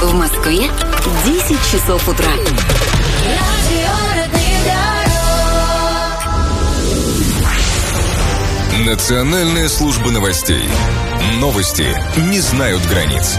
В Москве 10 часов утра. Национальная служба новостей. Новости не знают границ.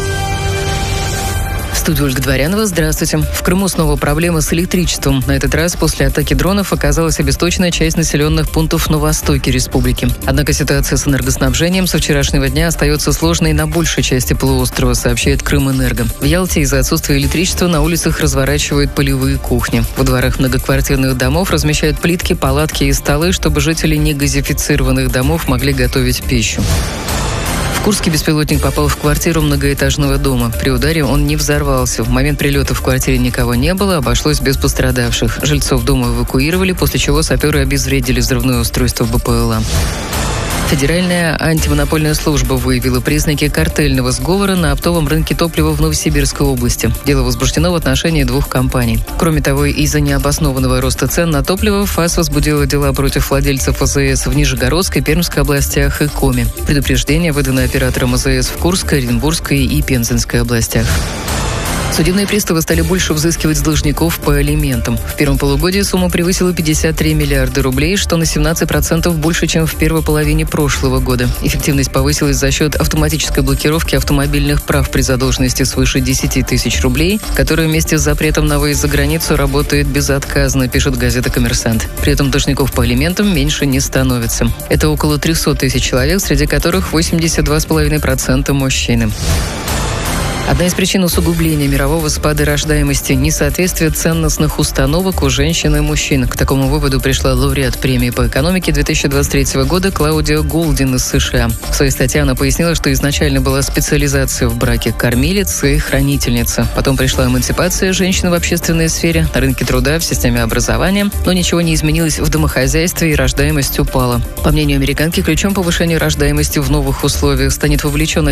В студии Ольга Дворянова. Здравствуйте. В Крыму снова проблема с электричеством. На этот раз после атаки дронов оказалась обесточенная часть населенных пунктов на востоке республики. Однако ситуация с энергоснабжением со вчерашнего дня остается сложной на большей части полуострова, сообщает Крымэнерго. В Ялте из-за отсутствия электричества на улицах разворачивают полевые кухни. Во дворах многоквартирных домов размещают плитки, палатки и столы, чтобы жители негазифицированных домов могли готовить пищу. В Курске беспилотник попал в квартиру многоэтажного дома. При ударе он не взорвался. В момент прилета в квартире никого не было, обошлось без пострадавших. Жильцов дома эвакуировали, после чего саперы обезвредили взрывное устройство БПЛА. Федеральная антимонопольная служба выявила признаки картельного сговора на оптовом рынке топлива в Новосибирской области. Дело возбуждено в отношении двух компаний. Кроме того, из-за необоснованного роста цен на топливо ФАС возбудила дела против владельцев АЗС в Нижегородской, Пермской областях и Коми. Предупреждение выдано операторам АЗС в Курской, Оренбургской и Пензенской областях. Судебные приставы стали больше взыскивать с должников по алиментам. В первом полугодии сумма превысила 53 миллиарда рублей, что на 17% больше, чем в первой половине прошлого года. Эффективность повысилась за счет автоматической блокировки автомобильных прав при задолженности свыше 10 тысяч рублей, которая вместе с запретом на выезд за границу работает безотказно, пишет газета «Коммерсант». При этом должников по алиментам меньше не становится. Это около 300 тысяч человек, среди которых 82,5% мужчины. Одна из причин усугубления мирового спада рождаемости – несоответствие ценностных установок у женщин и мужчин. К такому выводу пришла лауреат премии по экономике 2023 года Клаудия Голдин из США. В своей статье она пояснила, что изначально была специализация в браке кормилица и хранительница. Потом пришла эмансипация женщин в общественной сфере, на рынке труда, в системе образования. Но ничего не изменилось в домохозяйстве, и рождаемость упала. По мнению американки, ключом повышения рождаемости в новых условиях станет вовлеченность